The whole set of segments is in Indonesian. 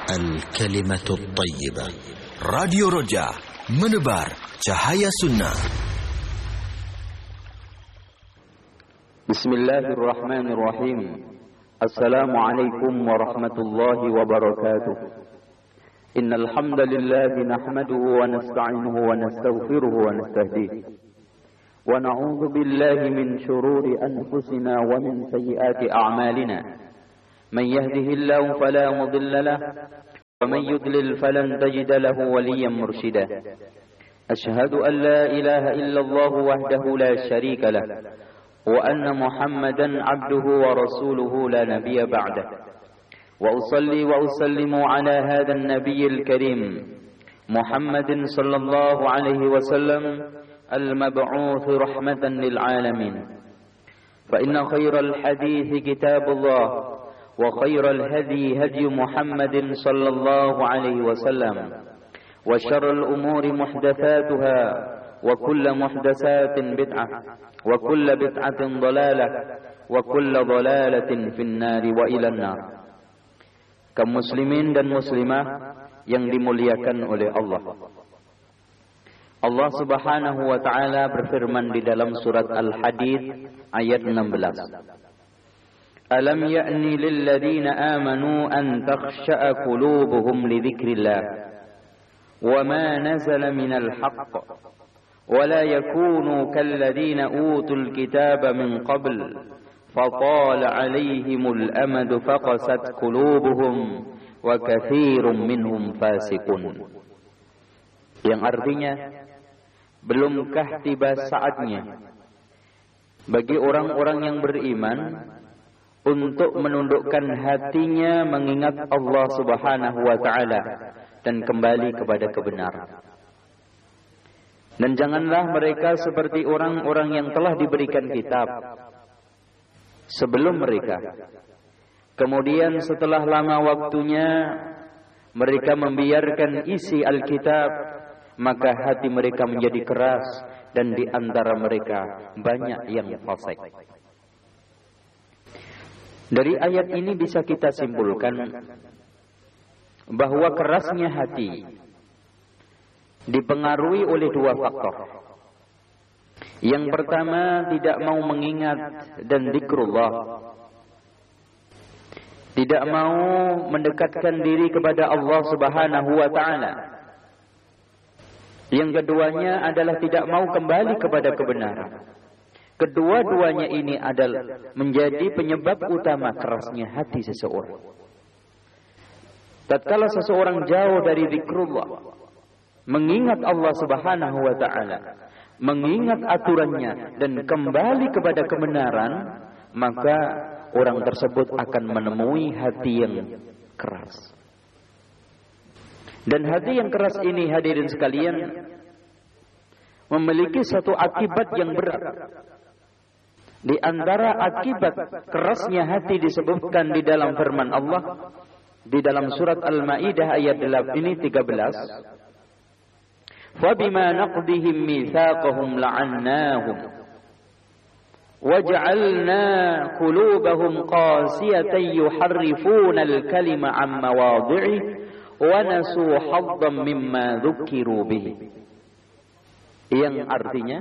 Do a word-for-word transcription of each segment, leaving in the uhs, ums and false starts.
الكلمة الطيبة. راديو رجاء menebar cahaya sunnah. Bismillahirrahmanirrahim. Assalamualaikum warahmatullahi wabarakatuh. Innal hamdalillah nahmaduhu wa nasta'inuhu wa nastaghfiruhu wa nastahdihi. Wa na'udzu billahi min shururi anfusina wa min sayyiati a'malina. Man yahdihillahu fala mudilla lahu wa man yudlil falan tajida lahu waliyyan murshida. Ashhadu an la ilaha illallah wahdahu la syarika lahu wa anna Muhammadan 'abduhu wa rasuluhu la nabiyya ba'dahu. Wa usalli wa usallimu ala hadha an-nabiyil karim Muhammadin sallallahu alaihi wasallam المبعوث رحمة للعالمين فإن خير الحديث كتاب الله وخير الهدي هدي محمد صلى الله عليه وسلم وشر الأمور محدثاتها وكل محدثات بدعة وكل بدعة ضلالة وكل ضلالة في النار وإلى النار. Kaum muslimin dan muslimah yang dimuliakan oleh Allah. Allah Subhanahu wa taala berfirman di dalam surat Al-Hadid ayat enam belas. Alam ya'ni lil ladzina amanu an takhsha'a qulubuhum li dzikrillah wa ma nazala minal haqq wa la yakunu kal ladzina utul kitaba min qabl fatala 'alaihimul amadu faqasat qulubuhum wa katsirun minhum fasiqun. Yang artinya, belumkah tiba saatnya bagi orang-orang yang beriman untuk menundukkan hatinya mengingat Allah Subhanahu wa taala dan kembali kepada kebenaran. Dan janganlah mereka seperti orang-orang yang telah diberikan kitab sebelum mereka. Kemudian setelah lama waktunya mereka membiarkan isi Alkitab, maka hati mereka menjadi keras dan di antara mereka banyak yang fasik. Dari ayat ini bisa kita simpulkan bahwa kerasnya hati dipengaruhi oleh dua faktor. Yang pertama, tidak mau mengingat dan zikrullah, tidak mau mendekatkan diri kepada Allah Subhanahu wa taala. Yang keduanya adalah tidak mau kembali kepada kebenaran. Kedua-duanya ini adalah menjadi penyebab utama kerasnya hati seseorang. Tatkala seseorang jauh dari zikrullah, mengingat Allah Subhanahu wa taala, mengingat aturannya dan kembali kepada kebenaran, maka orang tersebut akan menemui hati yang keras. Dan hati yang keras ini, hadirin sekalian, memiliki satu akibat yang berat. Di antara akibat kerasnya hati disebutkan di dalam firman Allah di dalam surat Al-Maidah ayat ini tiga belas. Fabima naqdihim mitsaqahum la'annahum waj'alna qulubahum qasiyatan yuharrifuna al-kalima 'an mawadhi'i wa nasu haddan mimma dzukiru bihi. Yang artinya,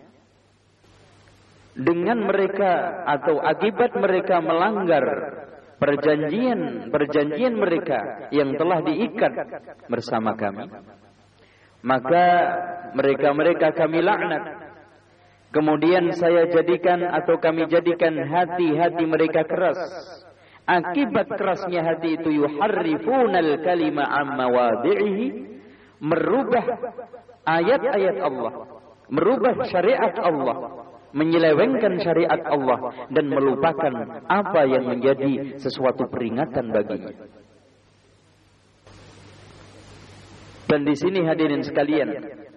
dengan mereka atau akibat mereka melanggar perjanjian perjanjian mereka yang telah diikat bersama kami, maka mereka-mereka kami laknat. Kemudian saya jadikan atau kami jadikan hati-hati mereka keras. Akibat kerasnya hati itu yuharrifunal kalima amma wadhihi, merubah ayat-ayat Allah, merubah syariat Allah, menyelewengkan syariat Allah dan melupakan apa yang menjadi sesuatu peringatan baginya. Dan di sini hadirin sekalian,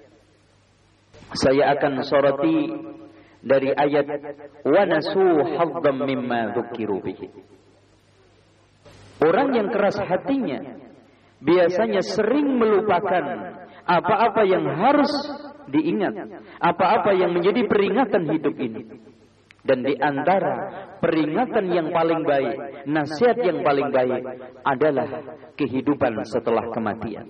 saya akan soroti dari ayat wa nasu haddam mimma dzukiru bihi. Orang yang keras hatinya biasanya sering melupakan apa-apa yang harus diingat, apa-apa yang menjadi peringatan hidup ini. Dan di antara peringatan yang paling baik, nasihat yang paling baik adalah kehidupan setelah kematian.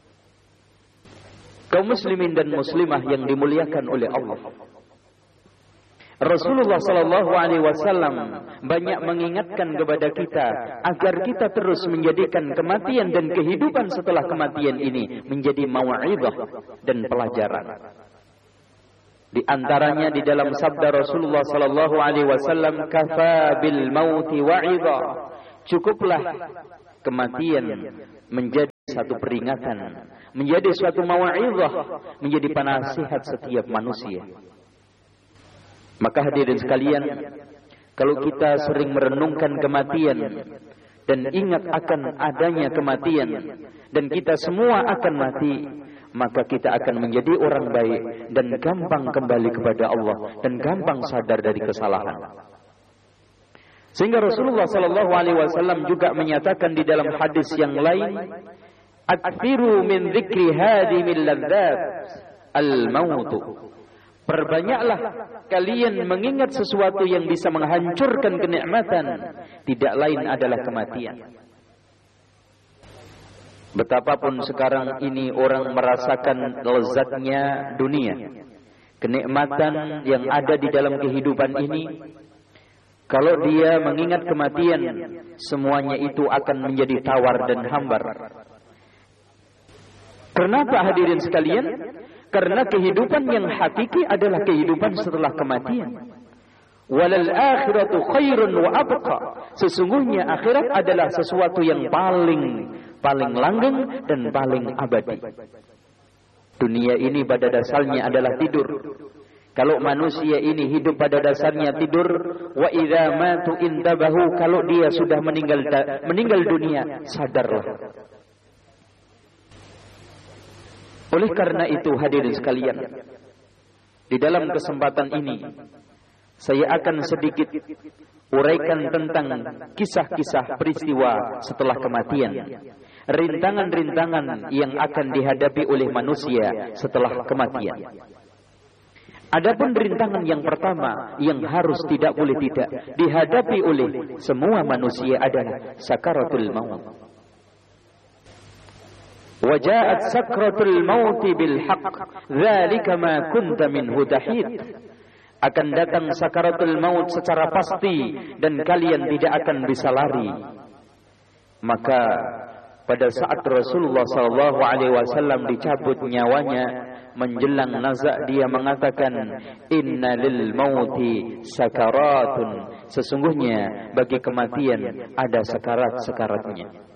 Kaum muslimin dan muslimah yang dimuliakan oleh Allah, Rasulullah sallallahu alaihi wasallam banyak mengingatkan kepada kita agar kita terus menjadikan kematian dan kehidupan setelah kematian ini menjadi mau'izah dan pelajaran. Di antaranya di dalam sabda Rasulullah sallallahu alaihi wasallam, "Kafa bil mauti wa'idha." Cukuplah kematian menjadi satu peringatan, menjadi suatu mau'izah, menjadi penasihat setiap manusia. Maka hadirin sekalian, kalau kita sering merenungkan kematian dan ingat akan adanya kematian dan kita semua akan mati, maka kita akan menjadi orang baik dan gampang kembali kepada Allah dan gampang sadar dari kesalahan. Sehingga Rasulullah sallallahu alaihi wasallam juga menyatakan di dalam hadis yang lain, "Aktsiru min dzikri hadimil ladzat al-maut." Perbanyaklah kalian mengingat sesuatu yang bisa menghancurkan kenikmatan, tidak lain adalah kematian. Betapapun sekarang ini orang merasakan lezatnya dunia, kenikmatan yang ada di dalam kehidupan ini, kalau dia mengingat kematian, semuanya itu akan menjadi tawar dan hambar. Kenapa hadirin sekalian? Karena kehidupan yang hakiki adalah kehidupan setelah kematian. Walal akhiratu khairun wa abqa. Sesungguhnya akhirat adalah sesuatu yang paling paling langgeng dan paling abadi. Dunia ini pada dasarnya adalah tidur. Kalau manusia ini hidup pada dasarnya tidur, wa idza matu intabahu, kalau dia sudah meninggal meninggal dunia, sadarlah. Oleh karena itu hadirin sekalian, di dalam kesempatan ini saya akan sedikit uraikan tentang kisah-kisah peristiwa setelah kematian, rintangan-rintangan yang akan dihadapi oleh manusia setelah kematian. Adapun rintangan yang pertama yang harus tidak boleh tidak dihadapi oleh semua manusia adalah sakaratul maut. Waja'at sakratul mauti bil haqq, dzalika ma kunta minhu tahid. Akan datang sakaratul maut secara pasti dan kalian tidak akan bisa lari. Maka pada saat Rasulullah sallallahu alaihi wasallam dicabut nyawanya menjelang nazak, dia mengatakan, "Inna lil mauti sakaratun." Sesungguhnya bagi kematian ada sakarat-sakaratnya.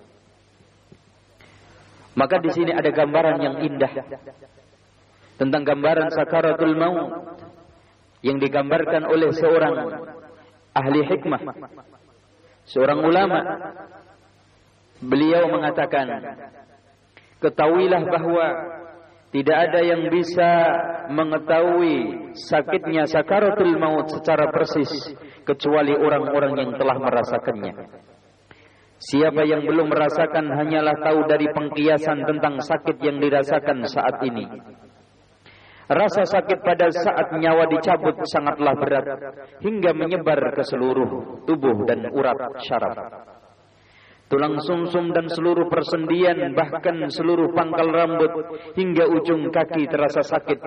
Maka di sini ada gambaran yang indah tentang gambaran sakaratul maut yang digambarkan oleh seorang ahli hikmah, seorang ulama. Beliau mengatakan, "Ketahuilah bahwa tidak ada yang bisa mengetahui sakitnya sakaratul maut secara persis kecuali orang-orang yang telah merasakannya. Siapa yang belum merasakan hanyalah tahu dari pengkiasan tentang sakit yang dirasakan saat ini. Rasa sakit pada saat nyawa dicabut sangatlah berat hingga menyebar ke seluruh tubuh dan urat syaraf. Tulang sumsum dan seluruh persendian, bahkan seluruh pangkal rambut hingga ujung kaki terasa sakit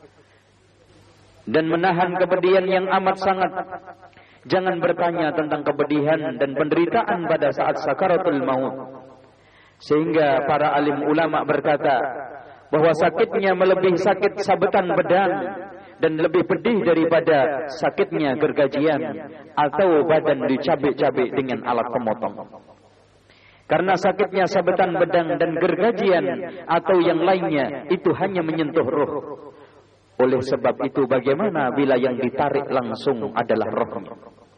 dan menahan kepedihan yang amat sangat. Jangan bertanya tentang kepedihan dan penderitaan pada saat sakaratul maut." Sehingga para alim ulama berkata bahwa sakitnya melebihi sakit sabetan pedang dan lebih pedih daripada sakitnya gergajian atau badan dicabik-cabik dengan alat pemotong. Karena sakitnya sabetan pedang dan gergajian atau yang lainnya itu hanya menyentuh roh. Oleh sebab itu bagaimana bila yang ditarik langsung adalah rohnya?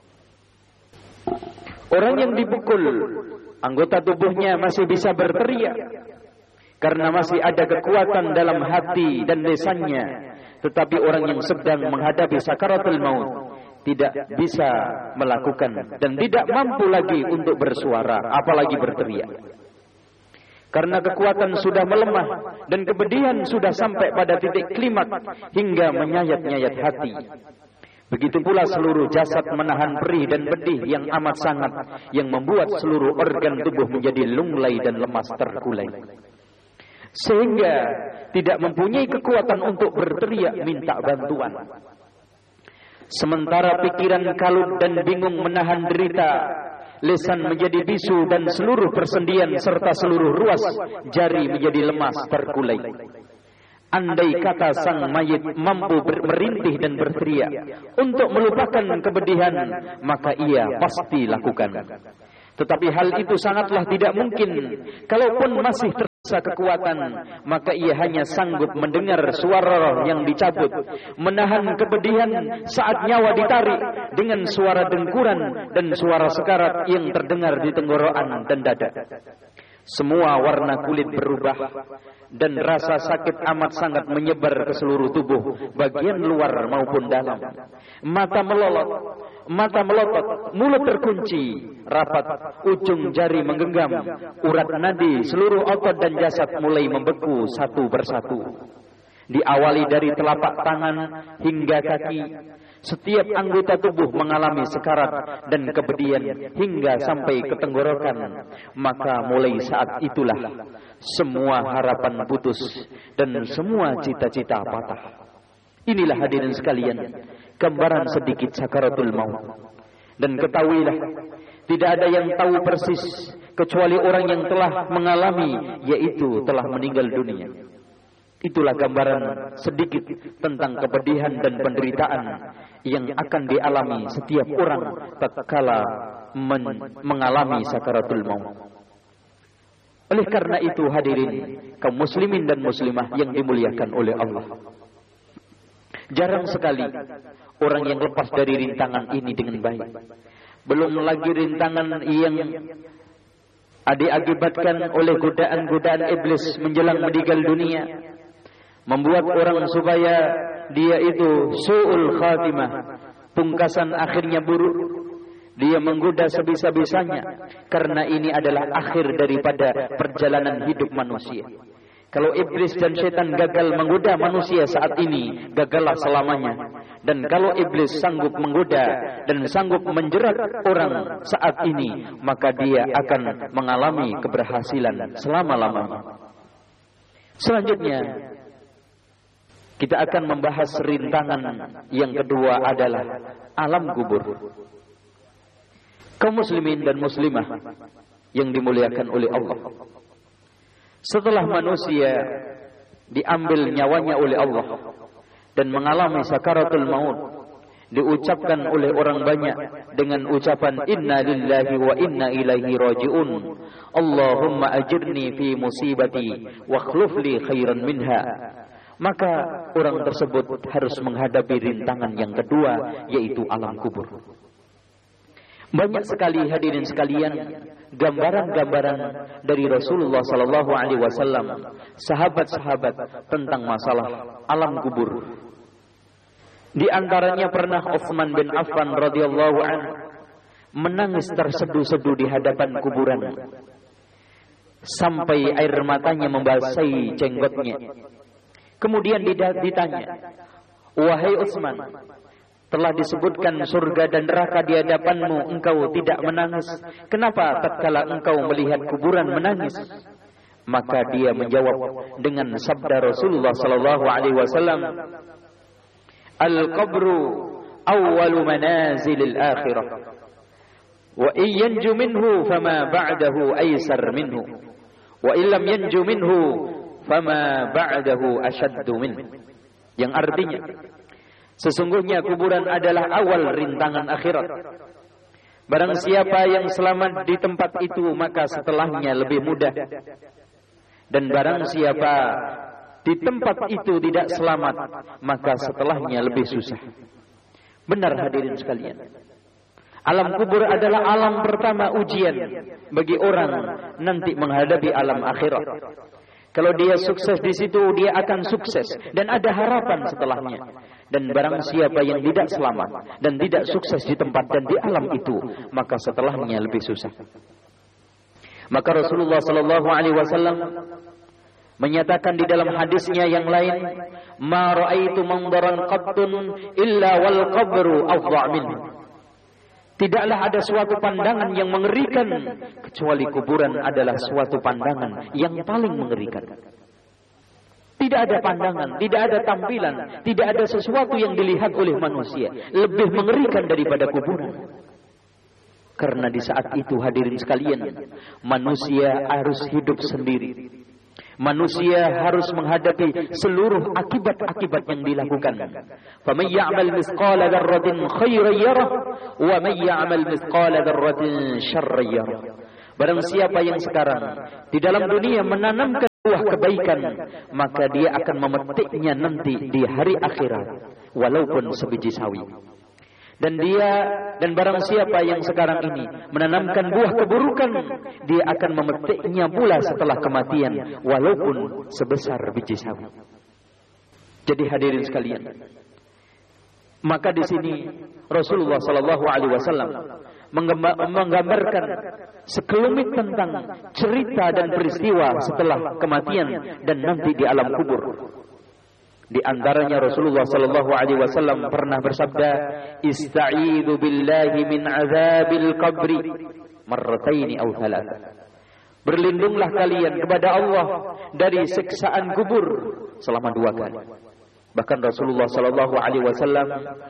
Orang yang dipukul, anggota tubuhnya masih bisa berteriak karena masih ada kekuatan dalam hati dan lisannya. Tetapi orang yang sedang menghadapi sakaratul maut tidak bisa melakukan dan tidak mampu lagi untuk bersuara, apalagi berteriak. Karena kekuatan sudah melemah dan kepedihan sudah sampai pada titik klimaks hingga menyayat-nyayat hati. Begitu pula seluruh jasad menahan perih dan pedih yang amat sangat, yang membuat seluruh organ tubuh menjadi lunglai dan lemas terkulai, sehingga tidak mempunyai kekuatan untuk berteriak minta bantuan. Sementara pikiran kalut dan bingung menahan derita, lisan menjadi bisu dan seluruh persendian serta seluruh ruas jari menjadi lemas terkulai. Andai kata sang mayit mampu merintih dan berteriak untuk melupakan kepedihan, maka ia pasti lakukan. Tetapi hal itu sangatlah tidak mungkin. Kalaupun masih tersisa kekuatan, maka ia hanya sanggup mendengar suara roh yang dicabut, menahan kepedihan saat nyawa ditarik dengan suara dengkuran dan suara sekarat yang terdengar di tenggorokan dan dada. Semua warna kulit berubah dan rasa sakit amat sangat menyebar ke seluruh tubuh, bagian luar maupun dalam. Mata melolot, mata melotot, mulut terkunci rapat, ujung jari menggenggam, urat nadi, seluruh otot dan jasad mulai membeku satu persatu. Diawali dari telapak tangan hingga kaki, setiap anggota tubuh mengalami sekarat dan kepedihan hingga sampai ke tenggorokan. Maka mulai saat itulah semua harapan putus dan semua cita-cita patah. Inilah hadirin sekalian, gambaran sedikit sakaratul maut. Dan ketahuilah, tidak ada yang tahu persis kecuali orang yang telah mengalami, yaitu telah meninggal dunia. Itulah gambaran sedikit tentang kepedihan dan penderitaan yang akan dialami setiap orang tatkala men mengalami sakaratul maut. Oleh karena itu hadirin kaum muslimin dan muslimah yang dimuliakan oleh Allah, jarang sekali orang yang lepas dari rintangan ini dengan baik. Belum lagi rintangan yang diakibatkan oleh godaan-godaan iblis menjelang meninggal dunia, membuat orang supaya dia itu su'ul khatimah, pungkasan akhirnya buruk. Dia menggoda sebisa-bisanya karena ini adalah akhir daripada perjalanan hidup manusia. Kalau iblis dan setan gagal menggoda manusia saat ini, gagallah selamanya. Dan kalau iblis sanggup menggoda dan sanggup menjerat orang saat ini, maka dia akan mengalami keberhasilan selama-lamanya. Selanjutnya kita akan membahas rintangan yang kedua adalah alam kubur. Kaum muslimin dan muslimah yang dimuliakan oleh Allah, setelah manusia diambil nyawanya oleh Allah dan mengalami sakaratul maut, diucapkan oleh orang banyak dengan ucapan inna lillahi wa inna ilaihi raji'un, Allahumma ajirni fi musibati wa akhlif li khairan minha. Maka orang tersebut harus menghadapi rintangan yang kedua, yaitu alam kubur. Banyak sekali hadirin sekalian gambaran-gambaran dari Rasulullah sallallahu alaihi wasallam, sahabat-sahabat tentang masalah alam kubur. Di antaranya pernah Utsman bin Affan radhiyallahu anhu menangis terseduh-seduh di hadapan kuburan sampai air matanya membasahi jenggotnya. Kemudian ditanya, wahai Utsman, telah disebutkan surga dan neraka di hadapanmu, engkau tidak menangis. Kenapa tatkala engkau melihat kuburan menangis? Maka dia menjawab dengan sabda Rasulullah sallallahu alaihi wasallam, al-qabru awwalu manazilil akhirah, wa in yanju minhu fama ba'dahu aysar minhu, wa in lam yanju minhu fama ba'dahu ashaddu minhu. Yang artinya, sesungguhnya kuburan adalah awal rintangan akhirat. Barang siapa yang selamat di tempat itu, maka setelahnya lebih mudah. Dan barang siapa di tempat itu tidak selamat, maka setelahnya lebih susah. Benar hadirin sekalian, alam kubur adalah alam pertama ujian bagi orang nanti menghadapi alam akhirat. Kalau dia sukses di situ, dia akan sukses dan ada harapan setelahnya. Dan barang siapa yang tidak selamat dan tidak sukses di tempat dan di alam itu, maka setelahnya lebih susah. Maka Rasulullah sallallahu alaihi wasallam menyatakan di dalam hadisnya yang lain, ma ra'aitu mandaran qattun illa wal qabru afdha minhu. Tidaklah ada suatu pandangan yang mengerikan kecuali kuburan adalah suatu pandangan yang paling mengerikan. Tidak ada pandangan, tidak ada tampilan, tidak ada sesuatu yang dilihat oleh manusia lebih mengerikan daripada kuburan. Karena di saat itu hadirin sekalian, manusia harus hidup sendiri. Manusia harus menghadapi seluruh akibat-akibat yang dilakukan. Faman ya'mal mithqala dzarratin khairan yarah wa man ya'mal mithqala dzarratin syarran yarah. Barang siapa yang sekarang di dalam dunia menanamkan buah kebaikan, maka dia akan memetiknya nanti di hari akhirat walaupun sebiji sawi. Dan dia dan barang siapa yang sekarang ini menanamkan buah keburukan, dia akan memetiknya pula setelah kematian walaupun sebesar biji sawi. Jadi hadirin sekalian, maka di sini Rasulullah sallallahu alaihi wasallam menggambarkan sekelumit tentang cerita dan peristiwa setelah kematian dan nanti di alam kubur. Di antaranya Rasulullah sallallahu alaihi wasallam pernah bersabda, "Ista'idzu billahi min azabil qabri marrataini aw thalatha." Berlindunglah kalian kepada Allah dari siksaan kubur selama dua kali. Bahkan Rasulullah sallallahu alaihi wasallam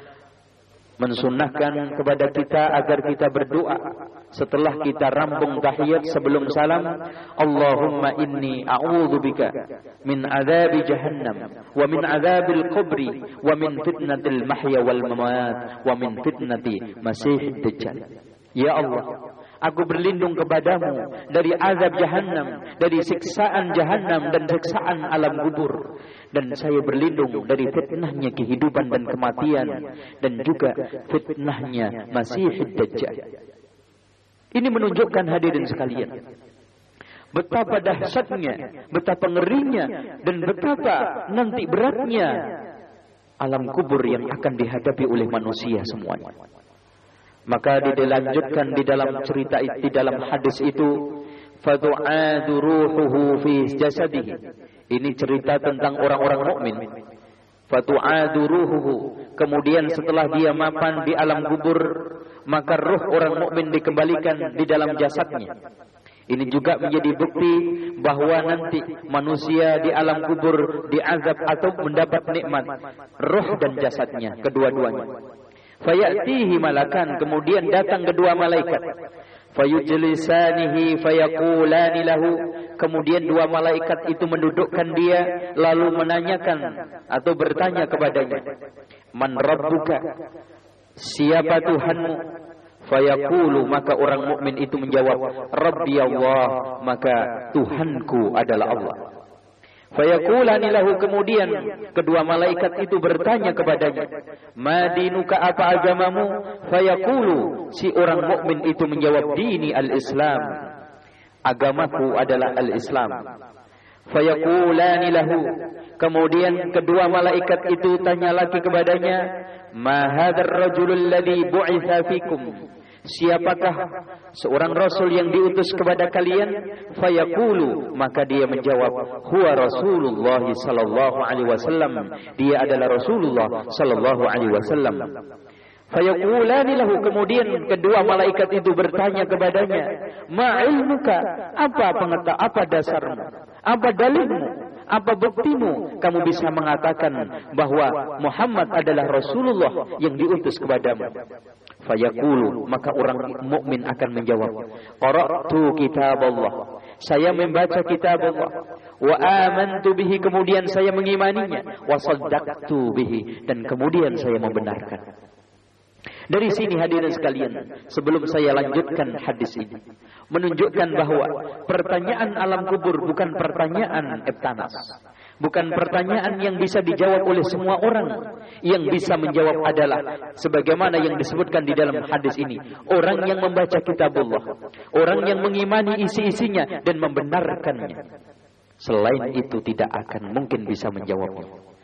mensunnahkan kepada kita agar kita berdoa setelah kita rampung tahiyat sebelum salam, Allahumma inni a'udzubika min azabi jahannam wa min azabil qabri wa min fitnatil mahya wal mamat wa min fitnati masiihid dajjal. Ya Allah, aku berlindung kepadamu dari azab jahannam, dari siksaan jahannam dan siksaan alam kubur. Dan saya berlindung dari fitnahnya kehidupan dan kematian, dan juga fitnahnya Masiihid Dajjal. Ini menunjukkan hadirin sekalian, betapa dahsyatnya, betapa ngerinya, dan betapa nanti beratnya alam kubur yang akan dihadapi oleh manusia semuanya. Maka dilanjutkan di dalam cerita di dalam hadis itu, fadu'adu ruhuhu fi jasadihi. Ini cerita tentang orang-orang mukmin. Fatu'adu ruhuhu. Kemudian setelah dia mapan di alam kubur, maka ruh orang mukmin dikembalikan di dalam jasadnya. Ini juga menjadi bukti bahwa nanti manusia di alam kubur diazab atau mendapat nikmat ruh dan jasadnya, kedua-duanya. Fayatihi malakan, kemudian datang kedua malaikat. Fayujlisanihi fayaqulani lahu, kemudian dua malaikat itu mendudukkan dia lalu menanyakan atau bertanya kepadanya, man rabbuka, siapa Tuhanmu? Fayaqulu, maka orang mukmin itu menjawab, Rabbi Allah, maka Tuhanku adalah Allah. Fayaqulani lahu, kemudian kedua malaikat itu bertanya kepadanya, madinuka, apa agamamu? Fayaqulu, si orang mukmin itu menjawab, dini al-Islam, agamaku adalah al-Islam. Fayaqulani lahu, kemudian kedua malaikat itu tanya lagi kepadanya, ma hadzal rajulul ladzi bu'itsa fikum, siapakah seorang rasul yang diutus kepada kalian? Fayaqulu, maka dia menjawab, huwa Rasulullah sallallahu alaihi wasallam, dia adalah Rasulullah sallallahu alaihi wasallam. Fayaqulani lahu, kemudian kedua malaikat itu bertanya kepadanya, ma ilmuka, apa pengetahuan, apa dasarmu, apa dalilmu, apa buktimu kamu bisa mengatakan bahwa Muhammad adalah Rasulullah yang diutus kepadamu? Fayaqulu, maka orang mukmin akan menjawab, qara'tu kitaballah, saya membaca kitab Allah, wa amantu bihi, kemudian saya mengimaninya, wa saddaqtu bihi, dan kemudian saya membenarkan. Dari sini hadirin sekalian, sebelum saya lanjutkan hadis ini, menunjukkan bahwa pertanyaan alam kubur bukan pertanyaan eptanas, bukan pertanyaan yang bisa dijawab oleh semua orang. Yang bisa menjawab adalah sebagaimana yang disebutkan di dalam hadis ini, orang yang membaca kitabullah, orang yang mengimani isi-isinya dan membenarkannya. Selain itu tidak akan mungkin bisa menjawabnya.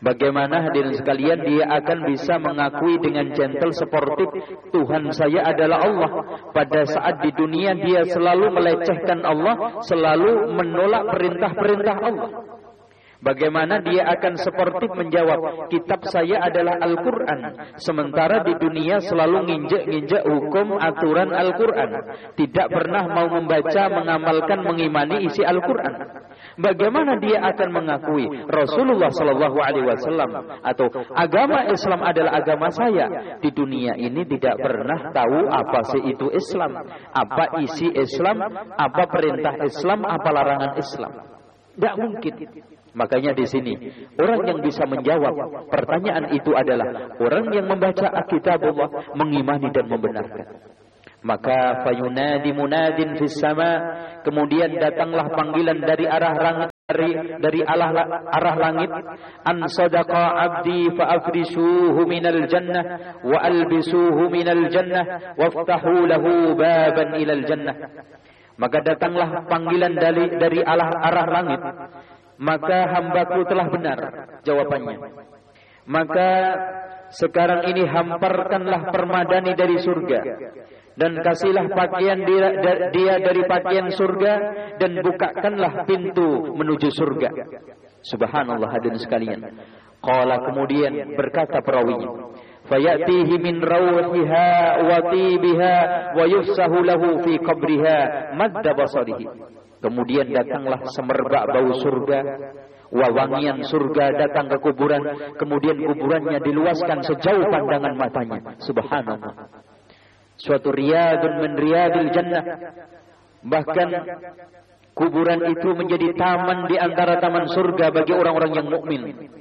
Bagaimana hadirin sekalian dia akan bisa mengakui dengan gentle sportif Tuhan saya adalah Allah, pada saat di dunia dia selalu melecehkan Allah, selalu menolak perintah-perintah Allah. Bagaimana dia akan sportif menjawab kitab saya adalah Al-Quran, sementara di dunia selalu nginjek-nginjek hukum aturan Al-Quran, tidak pernah mau membaca, mengamalkan, mengimani isi Al-Quran. Bagaimana dia akan mengakui Rasulullah Shallallahu Alaihi Wasallam atau agama Islam adalah agama saya, di dunia ini tidak pernah tahu apa sih itu Islam, apa isi Islam, apa perintah Islam, apa larangan Islam. Tidak mungkin. Makanya di sini orang yang bisa menjawab pertanyaan itu adalah orang yang membaca Kitabullah, mengimani dan membenarkan. Maka fayunadi munadin fis sama, kemudian datanglah panggilan dari arah langit, dari dari arah, arah langit, an sadaqa abdi fa afrishuhu minal jannah wa albisuhu minal jannah waftahu lahu baban ilal jannah. Maka datanglah panggilan dari dari arah, arah langit, maka hambaku telah benar jawabannya. Maka sekarang ini hamparkanlah permadani dari surga, dan kasihlah pakaian dia, dia dari pakaian surga, dan bukakanlah pintu menuju surga. Subhanallah hadirin sekalian. Qala, kemudian berkata perawinya, fayatihi min rawhiha wa tibiha wa yufsahu lahu fi qabriha madda basarihi. Kemudian datanglah semerbak bau surga, wawangian surga datang ke kuburan, kemudian kuburannya diluaskan sejauh pandangan matanya. Subhanallah. Suatu riyadun min riyadil jannah. Bahkan kuburan itu menjadi taman di antara taman surga bagi orang-orang yang mukmin.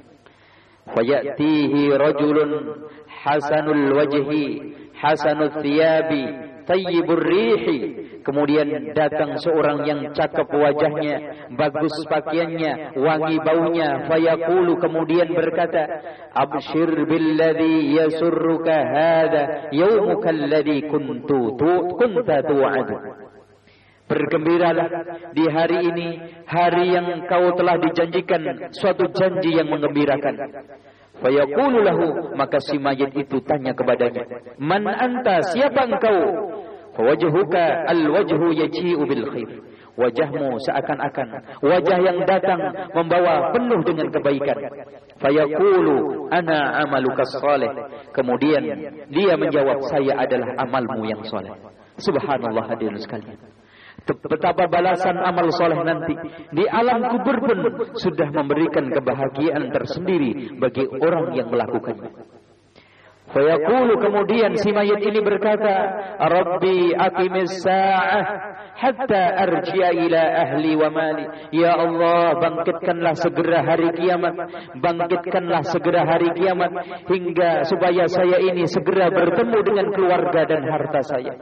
Fayatihi rajulun hasanul wajhi, hasanul thiyabi, tayyibur rihi. Kemudian datang seorang yang cakep wajahnya, bagus pakaiannya, wangi baunya. Fayaqulu, kemudian berkata, abshir billadhi yasurruka hadha yawmuka alladhi kuntu kunta tu'adu. Bergembiralah di hari ini, hari yang kau telah dijanjikan, suatu janji yang menggembirakan. Fayaqulu lahu, maka si mayit itu tanya kepadanya, man anta, siapa engkau? Wajhuka al-wajhu yaji'u bil khair. Wajahmu seakan-akan wajah yang datang membawa penuh dengan kebaikan. Fayaqulu ana amaluka salih. Kemudian dia menjawab, saya adalah amalmu yang saleh. Subhanallah hadirin sekalian. Betapa balasan amal soleh nanti di alam kubur pun sudah memberikan kebahagiaan tersendiri bagi orang yang melakukannya. Fayaqulu, kemudian si mayit ini berkata, Rabbi aqimis sa'ah hatta arji'a ila ahli wa mali. Ya Allah, bangkitkanlah segera hari kiamat, bangkitkanlah segera hari kiamat, hingga supaya saya ini segera bertemu dengan keluarga dan harta saya.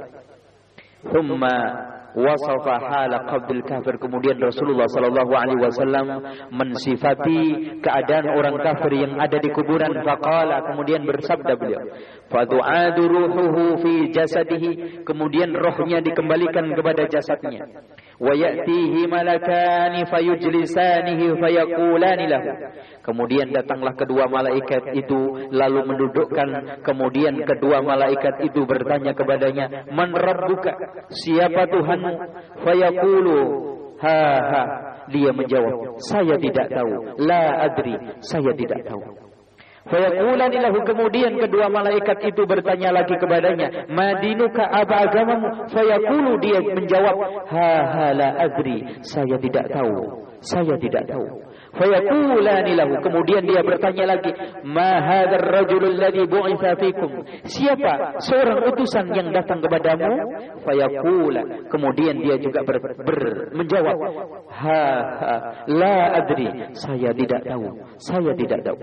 Thumma wasafa hala qabdil kafir. Kemudian Rasulullah sallallahu alaihi wasallam mensifati keadaan orang kafir yang ada di kuburan. Faqala, kemudian bersabda beliau, fadu'adu ruhuhu fi jasadihi. Kemudian rohnya dikembalikan kepada jasadnya. Wa ya'tihi malakani fayujlisanihi fayaqulani lahu. Kemudian datanglah kedua malaikat itu lalu mendudukkan. Kemudian kedua malaikat itu bertanya kepadanya, man rabbuka, siapa Tuhanmu? Fayaqulu ha ha. Dia menjawab, saya tidak tahu. La adri, saya tidak tahu. Fayaqulani lahu, kemudian kedua malaikat itu bertanya lagi kepadanya, madinuka, apa agamamu? Fayaqulu, dia menjawab, ha ha la adri, saya tidak tahu. Saya tidak tahu. Fayaqulani lahu, kemudian dia bertanya lagi, ma hadzal rajulul ladzi bu'itsa fikum, siapa seorang utusan yang datang kepadamu? Fayaqula, kemudian dia juga ber, ber, menjawab, ha ha la adri, saya tidak tahu. Saya tidak tahu.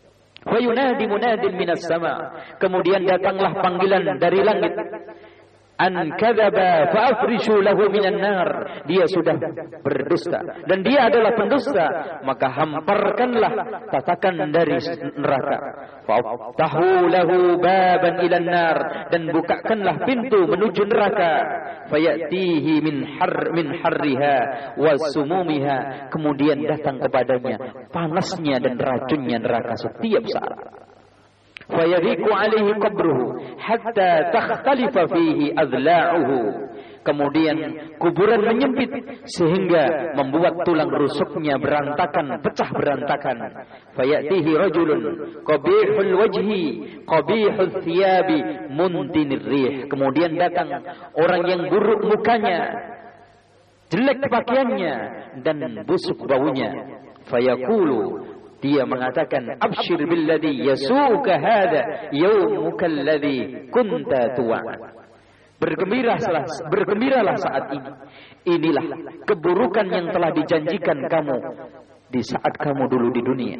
Fayunadi munadin minas sama, kemudian datanglah panggilan dari langit. an kadzaba fa afrishu lahu minan nar, dia sudah berdusta dan dia adalah pendusta, maka hamparkanlah tatakan dari neraka. Fa'tahu lahu baban ilan nar, dan bukakanlah pintu menuju neraka. Fayatihi min har min harriha wa sumumiha, kemudian datang kepadanya panasnya dan racunnya neraka setiap saat. Fayadhiku alaihi qabruhu hatta takhtalifa fihi adla'uhu, kemudian kuburan menyempit sehingga membuat tulang rusuknya berantakan, pecah berantakan. Fayatihi rajulun qabihul wajhi qabihul thiyabi muntinir rih, kemudian datang orang yang buruk mukanya, jelek pakaiannya dan busuk baunya. Fayaqulu, dia mengatakan, abshir billadhi yasuka hadha yawmuka alladhi kunta tu'ad. Bergembiralah, bergembiralah saat ini. Inilah keburukan yang telah dijanjikan kamu di saat kamu dulu di dunia.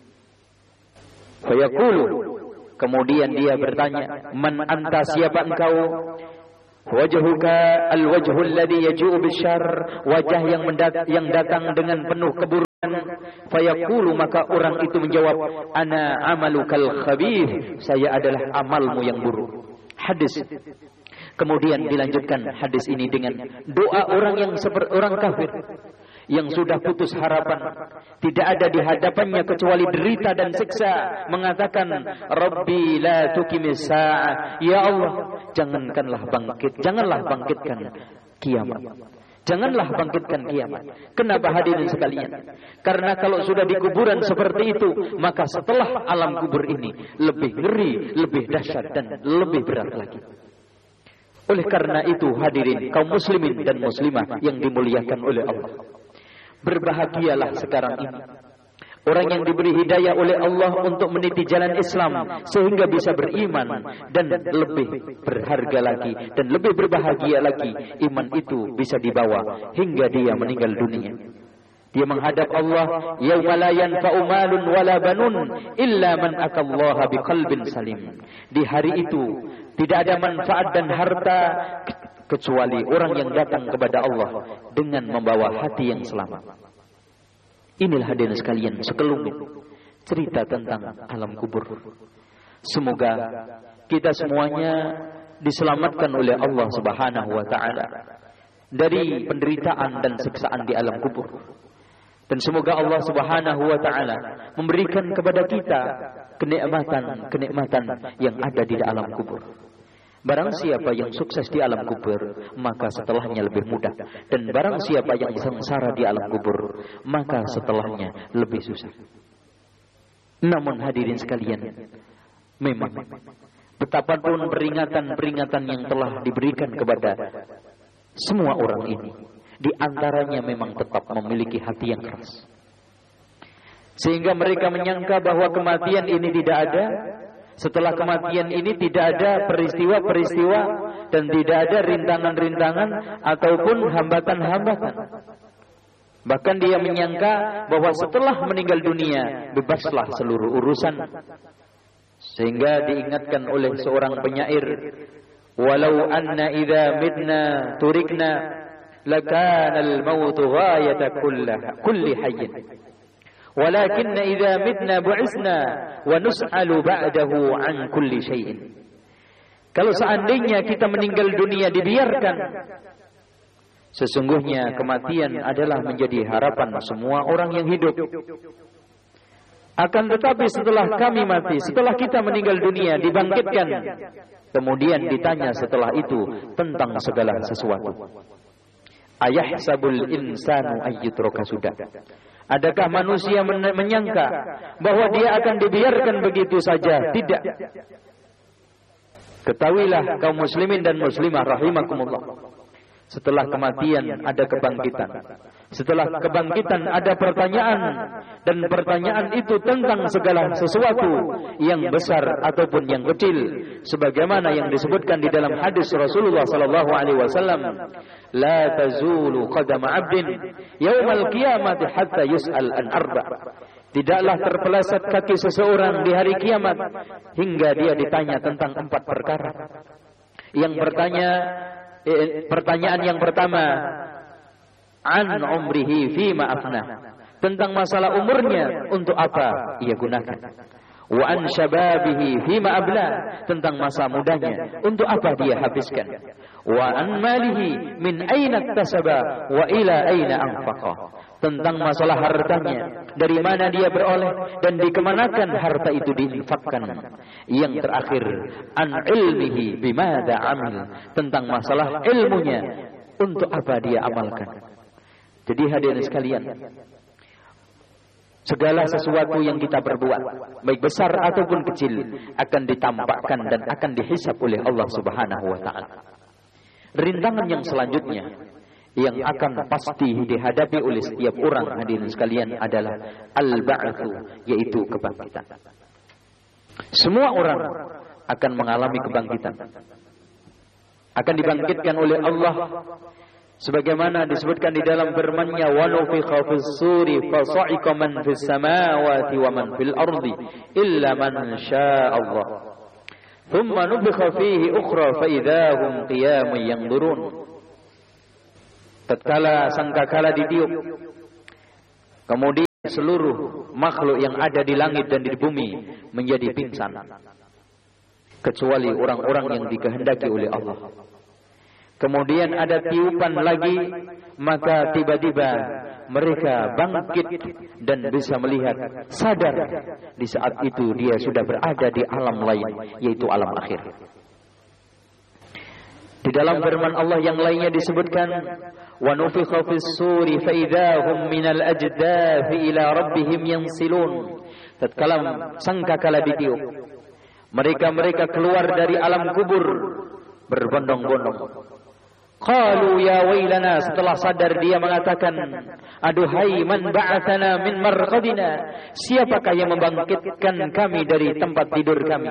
Fayaqulu, kemudian dia bertanya, man anta, siapa engkau? Wajhuka alwajhul ladzi yaju'u bisyarr, wajah yang mendat yang datang dengan penuh keburukan. Fayaqulu, maka orang itu menjawab, ana amalukal khabith, saya adalah amalmu yang buruk. Hadis. Kemudian dilanjutkan hadis ini dengan doa orang yang seperti orang kafir yang sudah putus harapan, tidak ada di hadapannya kecuali derita dan siksa, mengatakan, Rabbi la tuqimis sa'ah, ya Allah, jangankanlah bangkit, janganlah bangkitkan kiamat. Janganlah bangkitkan kiamat. Kenapa hadirin sekalian? Karena kalau sudah di kuburan seperti itu, maka setelah alam kubur ini lebih ngeri, lebih dahsyat dan lebih berat lagi. Oleh karena itu hadirin kaum muslimin dan muslimah yang dimuliakan oleh Allah, berbahagialah sekarang ini orang yang diberi hidayah oleh Allah untuk meniti jalan Islam sehingga bisa beriman, dan lebih berharga lagi dan lebih berbahagia lagi, iman itu bisa dibawa hingga dia meninggal dunia. Dia menghadap Allah, yauma la yanfa'u malun wala banun illa man atallaha biqalbin salim. Di hari itu tidak ada manfaat dan harta kecuali orang yang datang kepada Allah dengan membawa hati yang selamat. Inilah hadirin sekalian sekelumit cerita tentang alam kubur. Semoga kita semuanya diselamatkan oleh Allah Subhanahu wa taala dari penderitaan dan siksaan di alam kubur. Dan semoga Allah Subhanahu wa taala memberikan kepada kita kenikmatan-kenikmatan yang ada di alam kubur. Barang siapa yang sukses di alam kubur, maka setelahnya lebih mudah. Dan barang siapa yang sengsara di alam kubur, maka setelahnya lebih susah. Namun hadirin sekalian, memang betapapun peringatan-peringatan yang telah diberikan kepada semua orang ini, di antaranya memang tetap memiliki hati yang keras. Sehingga mereka menyangka bahwa kematian ini tidak ada. Setelah kematian ini tidak ada peristiwa-peristiwa dan tidak ada rintangan-rintangan ataupun hambatan-hambatan. Bahkan dia menyangka bahwa setelah meninggal dunia bebaslah seluruh urusan. Sehingga diingatkan oleh seorang penyair, walau anna idza midna turikna lakana al-mautu ghayata kulli hayyin. Walakinna idza mitna bu'isna wa nus'alu ba'dahu an kulli syai'in. Kalau seandainya kita meninggal dunia dibiarkan, sesungguhnya kematian adalah menjadi harapan semua orang yang hidup. Akan tetapi setelah kami mati, setelah kita meninggal dunia dibangkitkan, kemudian ditanya setelah itu tentang segala sesuatu. Ayahsabul insanu ayyutraka sudah. Adakah manusia menyangka bahwa dia akan dibiarkan begitu saja? Tidak. Ketahuilah kaum muslimin dan muslimah rahimakumullah, setelah kematian ada kebangkitan. Setelah kebangkitan ada pertanyaan, dan pertanyaan itu tentang segala sesuatu yang besar ataupun yang kecil, sebagaimana yang disebutkan di dalam hadis Rasulullah sallallahu alaihi wasallam, la tazulu qadama 'abdin yaumal qiyamati hatta yus'al an arba'. Tidaklah terpeleset kaki seseorang di hari kiamat hingga dia ditanya tentang empat perkara. Yang bertanya eh, pertanyaan yang pertama, an umrihi fima afna, tentang masalah umurnya untuk apa ia gunakan. Wa an syababihi fima abla, tentang masa mudanya untuk apa dia habiskan. Wa an malihi min aina iktasaba wa ila aina anfaqa, tentang masalah hartanya, dari mana dia beroleh dan dikemanakan harta itu diinfakkan. Yang terakhir, an ilmihi bimadza amil, tentang masalah ilmunya untuk apa dia amalkan. Jadi hadirin sekalian, segala sesuatu yang kita perbuat, baik besar ataupun kecil, akan ditampakkan dan akan dihisab oleh Allah Subhanahu wa taala. Rintangan yang selanjutnya yang akan pasti dihadapi oleh setiap orang hadirin sekalian adalah al-ba'tsu, yaitu kebangkitan. Semua orang akan mengalami kebangkitan. Akan dibangkitkan oleh Allah sebagaimana disebutkan di dalam firman-Nya, wa nufikha fis-suri fa sa'iqa man fis samawati wa man fil ardi illa man syaa Allah. Thumma nufikha fihi ukhra fa idzahum qiyamun yanzurun. Tatkala sangkakala ditiup, kemudian seluruh makhluk yang ada di langit dan di bumi menjadi pingsan, kecuali orang-orang yang dikehendaki oleh Allah. Kemudian ada tiupan lagi, maka tiba-tiba mereka bangkit dan bisa melihat, sadar di saat itu dia sudah berada di alam lain, yaitu alam akhir. Di dalam firman Allah yang lainnya disebutkan, wa nufikha fis-suri fa idzahum minal ajdathi ila rabbihim yansilun. Tatkala sangkakala ditiup, mereka-mereka keluar dari alam kubur berbondong-bondong. Qalu ya wailana, setelah sadar dia mengatakan, aduhai man ba'athana min marqadina, siapakah yang membangkitkan kami dari tempat tidur kami?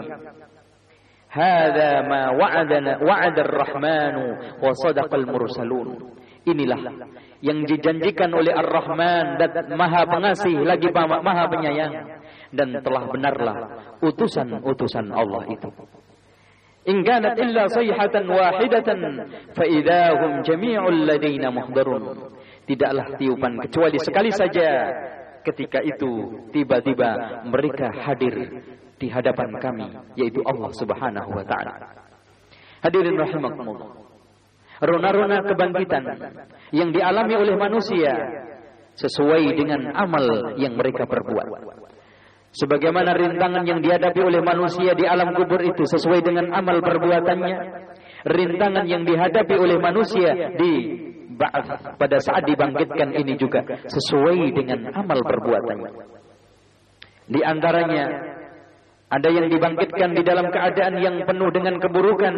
Hadza ma wa'adana wa'ada ar-rahmanu wa sadaqal mursalun. Inilah yang dijanjikan oleh Ar-Rahman dan Maha Pengasih lagi Maha Penyayang, dan telah benarlah utusan-utusan Allah itu. In kanat illa sayhatan wahidatan fa idzahum jami'ul ladaina muhdarun. Tidaklah tiupan kecuali sekali saja, ketika itu tiba-tiba mereka hadir di hadapan kami, yaitu Allah Subhanahu wa taala. Hadirin rahimakumullah, rona-rona kebangkitan yang dialami oleh manusia sesuai dengan amal yang mereka perbuat. Sebagaimana rintangan yang dihadapi oleh manusia di alam kubur itu sesuai dengan amal perbuatannya, rintangan yang dihadapi oleh manusia di ba'ats pada saat dibangkitkan ini juga sesuai dengan amal perbuatannya. Di antaranya ada yang dibangkitkan di dalam keadaan yang penuh dengan keburukan,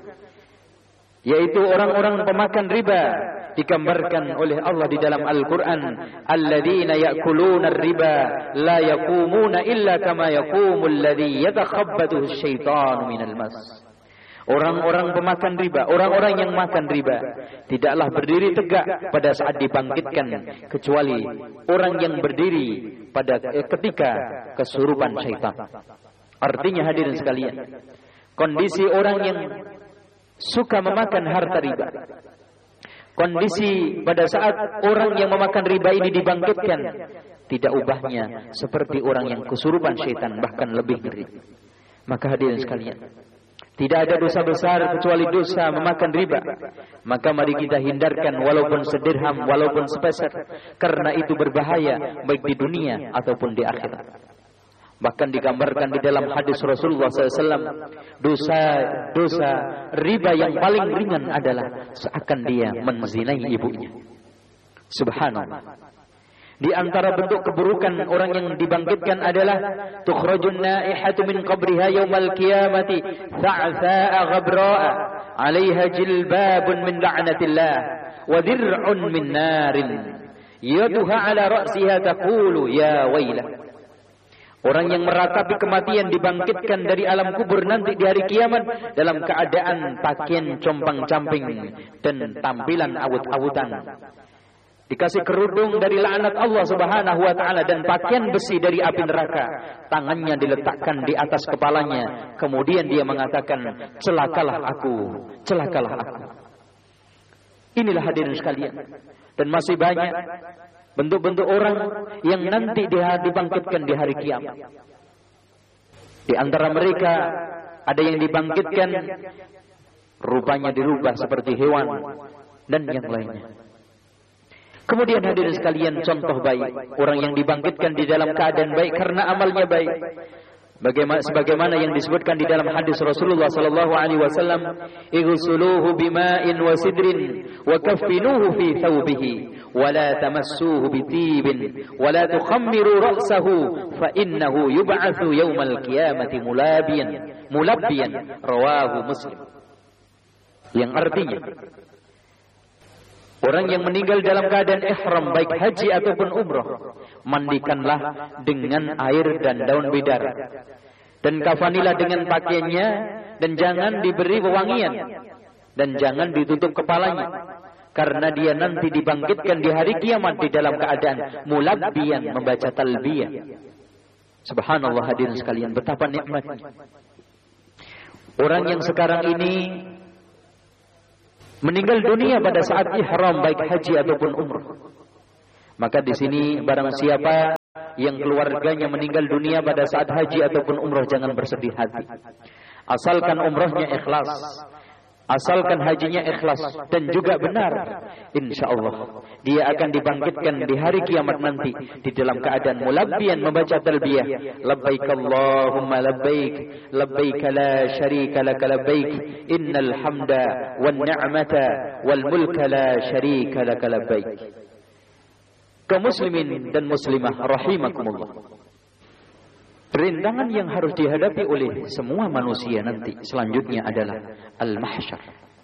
yaitu orang-orang pemakan riba. Digambarkan oleh Allah di dalam Al-Quran, alladzina ya'kuluna ar-riba la yaqumuna illa kama yaqumu alladzi yatakhabbathu asyaitanu minal mas. Orang-orang pemakan riba, orang-orang yang makan riba, tidaklah berdiri tegak pada saat dibangkitkan, kecuali orang yang berdiri pada ketika kesurupan syaitan. Artinya hadirin sekalian, kondisi orang yang suka memakan harta riba, kondisi pada saat orang yang memakan riba ini dibangkitkan, tidak ubahnya seperti orang yang kesurupan syaitan, bahkan lebih ngeri. Maka hadirin sekalian, tidak ada dosa besar kecuali dosa memakan riba. Maka mari kita hindarkan walaupun sedirham, walaupun sepeser, karena itu berbahaya baik di dunia ataupun di akhirat. Bahkan digambarkan di dalam hadis Rasulullah shallallahu alaihi wasallam, dosa-dosa riba yang paling ringan adalah seakan dia menzinai ibunya. Subhanallah. Di antara bentuk keburukan orang yang dibangkitkan adalah tukhrajun naihatu min qabriha yaumal qiyamati tha'tha'a ghabra'a 'alaiha jilbabun min la'natillah wa dir'un min narin yaduha 'ala ra'siha taqulu ya wailah. Orang yang meratapi kematian dibangkitkan dari alam kubur nanti di hari kiamat dalam keadaan pakaian compang-camping dan tampilan awut-awutan. dikasih kerudung dari laknat Allah Subhanahu wa taala dan pakaian besi dari api neraka. Tangannya diletakkan di atas kepalanya, kemudian dia mengatakan, celakalah aku, celakalah aku. Inilah hadirin sekalian. Dan masih banyak bentuk-bentuk orang yang nanti dia dibangkitkan di hari kiamat. Di antara mereka ada yang dibangkitkan rupanya dirubah seperti hewan dan yang lainnya. Kemudian hadirin sekalian, contoh baik orang yang dibangkitkan di dalam keadaan baik karena amalnya baik. Bagaimana sebagaimana yang disebutkan di dalam hadis Rasulullah sallallahu alaihi wasallam, "Ighsuluhu bima'in wa sidrin wa kaffinuhu fi thawbihi wa la tamassuhu bitibin wa la tukhammiru ra'sahu fa innahu yub'atsu yaumal qiyamati mulabiyan mulabbiyan." Rawahu Muslim. Yang artinya, orang yang meninggal dalam keadaan ihram baik haji ataupun umrah, mandikanlah dengan air dan daun bidara, dan kafanilah dengan pakaiannya, dan jangan diberi wewangian, dan jangan ditutup kepalanya, karena dia nanti dibangkitkan di hari kiamat di dalam keadaan mulabbiyan, membaca talbiyah. Subhanallah hadirin sekalian, betapa nikmatnya orang yang sekarang ini meninggal dunia pada saat ihram baik haji ataupun umrah. Maka di sini barang siapa yang keluarganya meninggal dunia pada saat haji ataupun umrah, jangan bersedih hati. Asalkan umrahnya ikhlas, asalkan hajinya ikhlas dan juga benar, insya Allah dia akan dibangkitkan di hari kiamat nanti di dalam keadaan mulabbiyan, membaca talbiyah, labbaik Allahumma labbaik, labbaik la syarika lak labbaik, innal hamda wan ni'mata wal mulka la syarika lak labbaik. Kaum muslimin dan muslimah rahimakumullah, perintangan yang harus dihadapi oleh semua manusia nanti selanjutnya adalah al-mahsyar.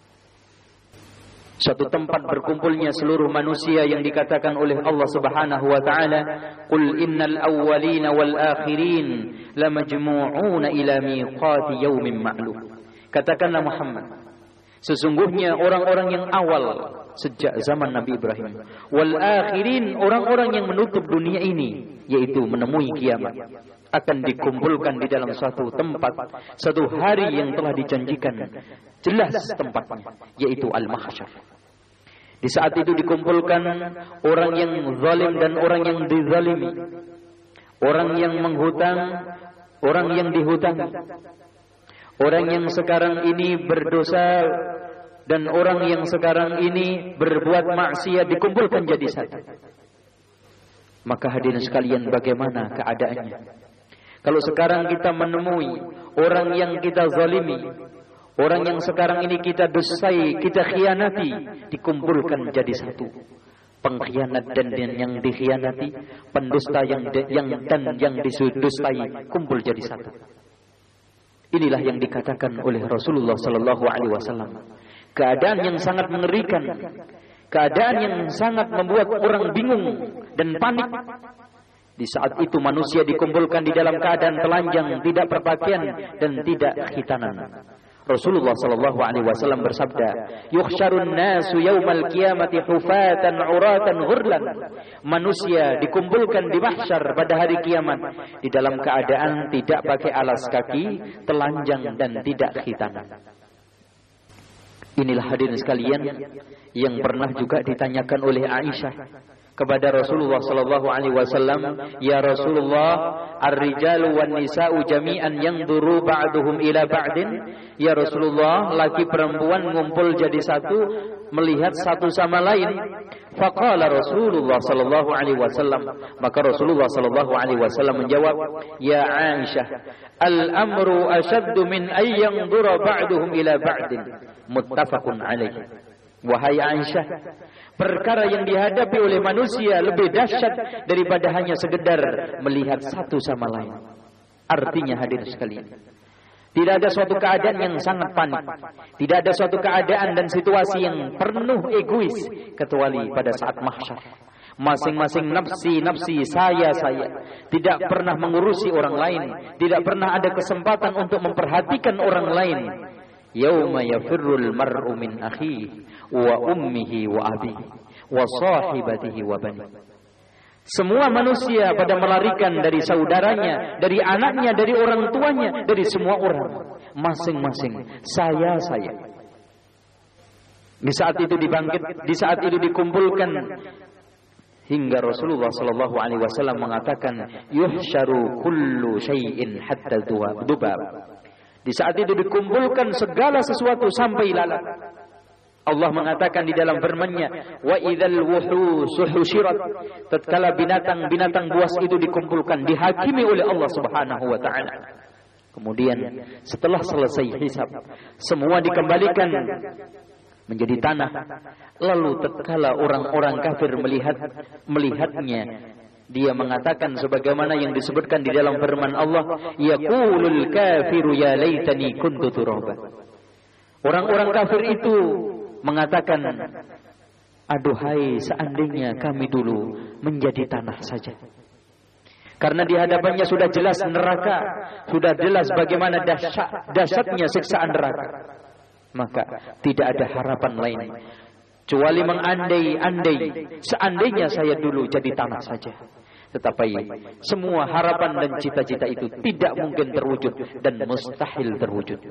Suatu tempat berkumpulnya seluruh manusia yang dikatakan oleh Allah Subhanahu wa taala, "Qul innal awwalina wal akhirin lamajmu'una ila miqati yaumin ma'lum." Katakanlah Muhammad, sesungguhnya orang-orang yang awal sejak zaman Nabi Ibrahim, wal akhirin, orang-orang yang menutup dunia ini, yaitu menemui kiamat, akan dikumpulkan di dalam suatu tempat, satu hari yang telah dijanjikan jelas tempatnya, yaitu al-mahsyar. Di saat itu dikumpulkan orang yang zalim dan orang yang dizalimi, orang yang menghutang, orang yang dihutangi, orang yang sekarang ini berdosa dan orang yang sekarang ini berbuat maksiat, dikumpulkan jadi satu. Maka hadirin sekalian, bagaimana keadaannya kalau sekarang kita menemui orang yang kita zalimi, orang yang sekarang ini kita dosai, kita khianati, dikumpulkan jadi satu. Pengkhianat dan yang dikhianati, pendusta yang yang dan yang didustai, kumpul jadi satu. Inilah yang dikatakan oleh Rasulullah sallallahu alaihi wasallam. Keadaan yang sangat mengerikan, keadaan yang sangat membuat orang bingung dan panik. Di saat itu manusia dikumpulkan di dalam keadaan telanjang, tidak berpakaian dan tidak khitanan. Rasulullah sallallahu alaihi wasallam bersabda, "Yuhsyarun nasu yaumal qiyamati hufatan 'uratan ghurlan." Manusia dikumpulkan di mahsyar pada hari kiamat di dalam keadaan tidak pakai alas kaki, telanjang dan tidak khitanan. Inilah hadirin sekalian yang pernah juga ditanyakan oleh Aisyah kepada Rasulullah sallallahu alaihi wasallam, "Ya Rasulullah, ar-rijalu wan nisa'u jami'an yanzuru ba'duhum ila ba'din?" Ya Rasulullah, laki perempuan ngumpul jadi satu, melihat satu sama lain. Faqala Rasulullah sallallahu alaihi wasallam, maka Rasulullah sallallahu alaihi wasallam menjawab, "Ya Aisyah, al-amru ashaddu min ay yanzura ba'duhum ila ba'din." Muttafaqun alaih. Wahai Aisyah, perkara yang dihadapi oleh manusia lebih dahsyat daripada hanya sekedar melihat satu sama lain. Artinya hadirin sekalian, tidak ada suatu keadaan yang sangat panik, tidak ada suatu keadaan dan situasi yang penuh egois kecuali pada saat mahsyar. Masing-masing nafsi-nafsi, saya-saya, tidak pernah mengurusi orang lain, tidak pernah ada kesempatan untuk memperhatikan orang lain. Yauma yafirrul mar'u min akhihi wa ummihi wa abihi wa sahibatihi wa bani. Semua manusia pada melarikan dari saudaranya, dari anaknya, dari orang tuanya, dari semua orang, masing-masing saya saya. Di saat itu dibangkit, di saat itu dikumpulkan, hingga Rasulullah sallallahu alaihi wasallam mengatakan, yuhsyaru kullu syai'in hatta dubab. Di saat itu dikumpulkan segala sesuatu sampai lalat. Allah mengatakan di dalam firman-Nya, wa idzal wuhusu husyirat, tatkala binatang-binatang buas itu dikumpulkan, dihakimi oleh Allah Subhanahu wa taala. Kemudian setelah selesai hisab, semua dikembalikan menjadi tanah. Lalu tatkala orang-orang kafir melihat melihatnya, dia mengatakan sebagaimana yang disebutkan di dalam firman Allah, yaqulul kafiru ya laitani kuntu turaba. Orang-orang kafir itu mengatakan, aduhai seandainya kami dulu menjadi tanah saja. Karena di hadapannya sudah jelas neraka, sudah jelas bagaimana dahsyat, dahsyatnya siksaan neraka. Maka tidak ada harapan lain kecuali mengandai-andai, seandainya saya dulu jadi tanah saja. Tetapi semua harapan dan cita-cita itu tidak mungkin terwujud dan mustahil terwujud.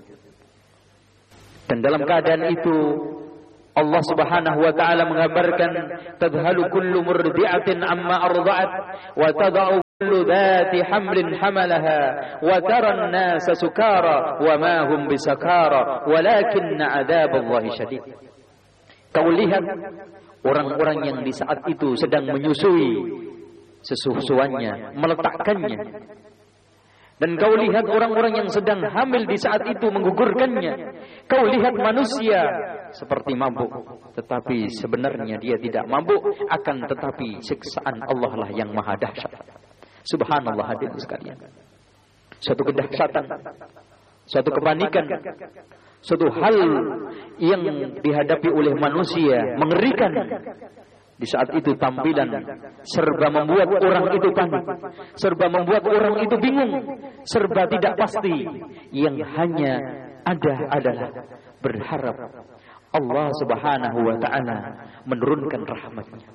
Dan dalam keadaan itu Allah Subhanahu wa taala mengabarkan, tadhalu kullu murdi'atin amma arda'at wa tad'u kullu dhati hamlin hamalaha wa tara an-nasa sukara wa ma hum bisakara walakinna 'adzaballahi syadid. Kau lihat orang-orang yang di saat itu sedang menyusui sesusuannya, meletakkannya. Dan kau lihat orang-orang yang sedang hamil di saat itu menggugurkannya. Kau lihat manusia seperti mabuk, tetapi sebenarnya dia tidak mabuk, akan tetapi siksaan Allah lah yang maha dahsyat. Subhanallah hadirin sekalian. Suatu kedahsyatan, suatu kepanikan, suatu hal yang dihadapi oleh manusia mengerikan. Di saat itu tampilan serba membuat orang itu panik, serba membuat orang itu bingung, serba tidak pasti. Yang hanya ada adalah berharap Allah Subhanahu wa taala menurunkan rahmat-Nya.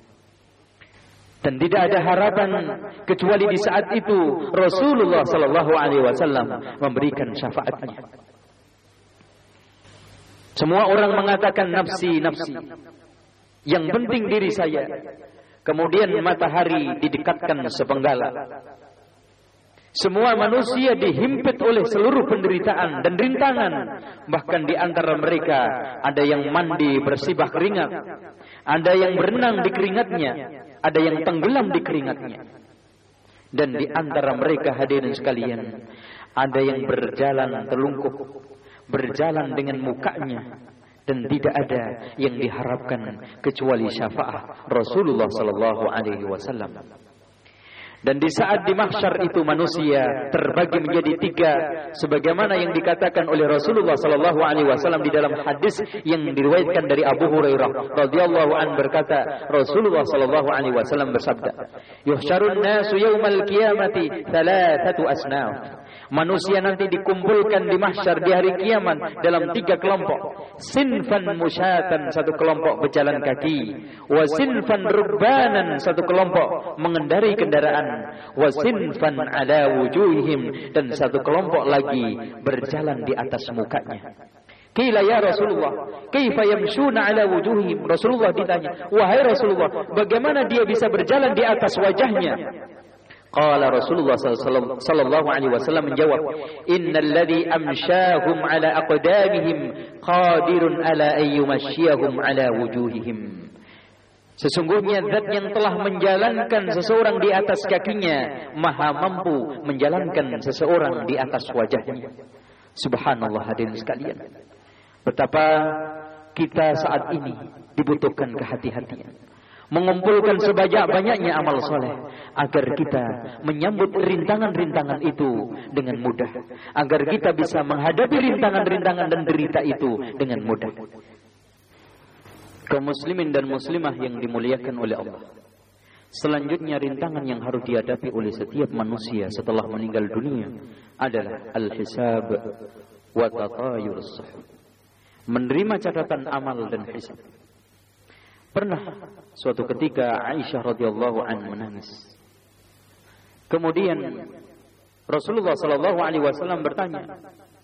Dan tidak ada harapan kecuali di saat itu Rasulullah sallallahu alaihi wasallam memberikan syafaatnya. Semua orang mengatakan nafsi, nafsi. Yang penting diri saya. Kemudian matahari didekatkan sepenggala. Semua manusia dihimpit oleh seluruh penderitaan dan rintangan. Bahkan di antara mereka ada yang mandi bersibah keringat, ada yang berenang di keringatnya, ada yang tenggelam di keringatnya. Dan di antara mereka hadirin sekalian, ada yang berjalan telungkup, berjalan dengan mukanya, dan tidak ada yang diharapkan kecuali syafaat Rasulullah sallallahu alaihi wasallam. Dan di saat di mahsyar itu manusia terbagi menjadi tiga, sebagaimana yang dikatakan oleh Rasulullah sallallahu alaihi wasallam di dalam hadis yang diriwayatkan dari Abu Hurairah radhiyallahu an berkata, Rasulullah sallallahu alaihi wasallam bersabda, yuhsyarun nasu yaumal qiyamati thalathatu asnaf. Manusia nanti dikumpulkan di mahsyar di hari kiamat dalam tiga kelompok. Sinfan musyatan, satu kelompok berjalan kaki. Wa sinfan rubbanan, satu kelompok mengendarai kendaraan. Wa sinfan ala wujuhihim, dan satu kelompok lagi berjalan di atas mukanya. Qila ya Rasulullah, kaifa yamshuna ala wujuhihim? Rasulullah ditanya, wahai Rasulullah, bagaimana dia bisa berjalan di atas wajahnya? Qala Rasulullah sallallahu alaihi wasallam menjawab, innal ladzi amsyahum ala aqdamihim qadirun ala ayyumashiyahum ala wujuhihim. Sesungguhnya zat yang telah menjalankan seseorang di atas kakinya maha mampu menjalankan seseorang di atas wajahnya. Subhanallah hadirin sekalian. Betapa kita saat ini dibutuhkan kehati-hatian, mengumpulkan sebanyak-banyaknya amal soleh agar kita menyambut rintangan-rintangan itu dengan mudah, agar kita bisa menghadapi rintangan-rintangan dan derita itu dengan mudah. Kaum muslimin dan muslimah yang dimuliakan oleh Allah, selanjutnya rintangan yang harus dihadapi oleh setiap manusia setelah meninggal dunia adalah al-hisab wa tatayur as-suhuf, menerima catatan amal dan hisab. Pernah suatu ketika Aisyah radhiyallahu anha menangis. Kemudian Rasulullah sallallahu alaihi wasallam bertanya,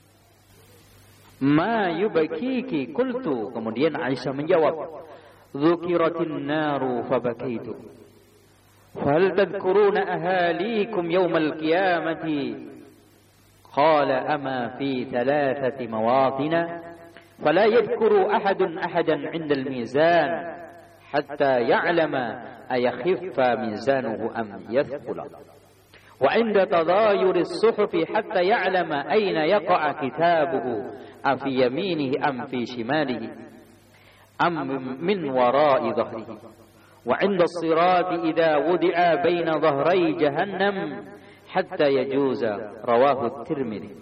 "Ma yubakiki?" Qultu. Kemudian Aisyah menjawab, "Dzukiratin naru fabakaitu. Fahal tadhkuruna ahalikum yawmal qiyamati?" Qala ama fi thalathati mawatina fala yadhkuru ahadun ahadan 'inda al-mizan hatta ya'lama ayakhiffa mizanuhu am yathqula wa 'inda tadayuri as-suhufi hatta ya'lama ayna yaqa'a kitabuhu afi yaminihi am fi shimalihi am min wara'i dhahrihi wa 'inda as-sirati idza wudi'a baina dhahray jahannam hatta yajuza. Rawahu Tirmidzi.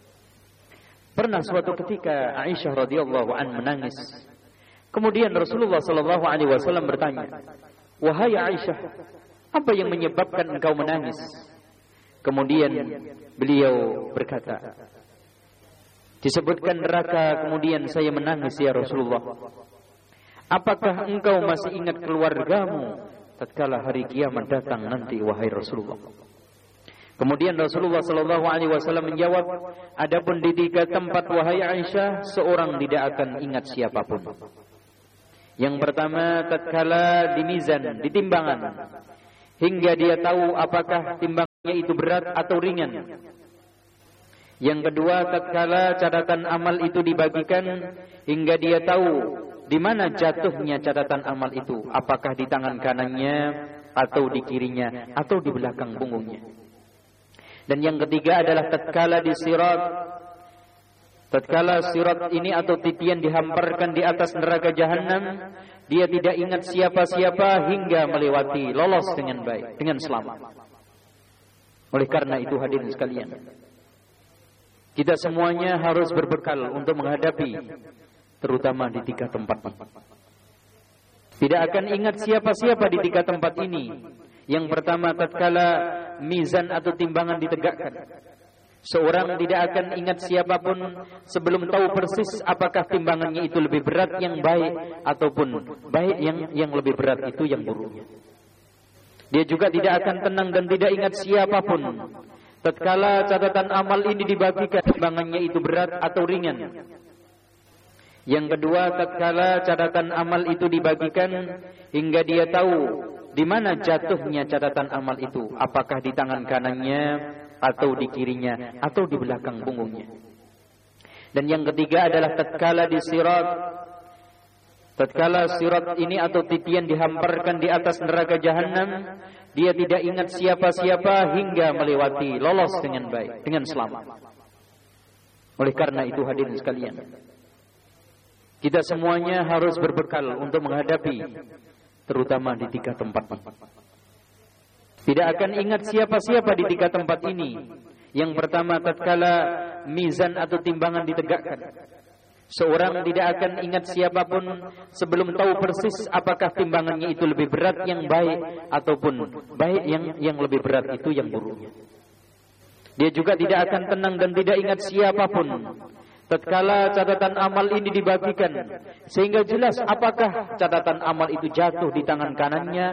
Pernah suatu ketika Aisyah radhiyallahu an menangis. Kemudian Rasulullah sallallahu alaihi wasallam bertanya, "Wahai Aisyah, apa yang menyebabkan engkau menangis?" Kemudian beliau berkata, "Disebutkan neraka, kemudian saya menangis ya Rasulullah. Apakah engkau masih ingat keluargamu tatkala hari kiamat datang nanti wahai Rasulullah?" Kemudian Rasulullah sallallahu alaihi wasallam menjawab, "Adapun di tiga tempat wahai Aisyah, seorang tidak akan ingat siapapun. Yang pertama tatkala di mizan, di timbangan, hingga dia tahu apakah timbangannya itu berat atau ringan. Yang kedua tatkala catatan amal itu dibagikan, hingga dia tahu di mana jatuhnya catatan amal itu, apakah di tangan kanannya atau di kirinya atau di belakang punggungnya. Dan yang ketiga adalah tatkala di sirat, tatkala sirat ini atau titian dihamparkan di atas neraka jahanam, dia tidak ingat siapa-siapa hingga melewati, lolos dengan baik, dengan selamat." Oleh karena itu hadirin sekalian, kita semuanya harus berbekal untuk menghadapi terutama di tiga tempat ini. Tidak akan ingat siapa-siapa di tiga tempat ini. Yang pertama tatkala mizan atau timbangan ditegakkan, seorang tidak akan ingat siapapun sebelum tahu persis apakah timbangannya itu lebih berat yang baik ataupun baik yang yang lebih berat itu yang buruknya. Dia juga tidak akan tenang dan tidak ingat siapapun tatkala catatan amal ini dibagikan, timbangannya itu berat atau ringan. Yang kedua tatkala catatan amal itu dibagikan hingga dia tahu di mana jatuhnya catatan amal itu, apakah di tangan kanannya atau di kirinya atau di belakang punggungnya. Dan yang ketiga adalah tatkala di sirat, tatkala sirat ini atau titian dihamparkan di atas neraka jahanam, dia tidak ingat siapa-siapa hingga melewati, lolos dengan baik, dengan selamat. Oleh karena itu hadirin sekalian, kita semuanya harus berbekal untuk menghadapi terutama di tiga tempat ini. Tidak akan ingat siapa-siapa di tiga tempat ini. Yang pertama tatkala mizan atau timbangan ditegakkan, seorang tidak akan ingat siapapun sebelum tahu persis apakah timbangannya itu lebih berat yang baik ataupun baik yang yang lebih berat itu yang buruknya. Dia juga tidak akan tenang dan tidak ingat siapapun tatkala catatan amal ini dibagikan, sehingga jelas apakah catatan amal itu jatuh di tangan kanannya